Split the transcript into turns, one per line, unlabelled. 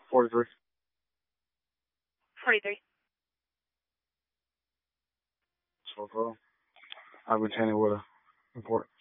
43.
43.
So, I've been training with a report.